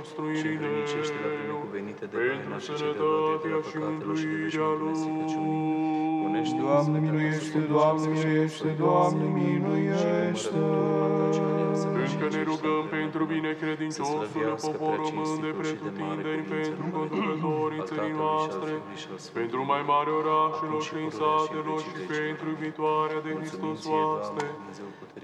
și învrednicește la binecuvenite de taina și ce de roade de la păcatelor și de veșnicule stricăciunii. Unește, Doamne miluiește, Doamne miluiește, Doamne miluiește. Încă ne rugăm pentru binecredinciosul popor român de pretutindeni, pentru conducătorii țării noastre, pentru mai mari orașelor și în satelor și pentru viitoarea de Hristos oaste,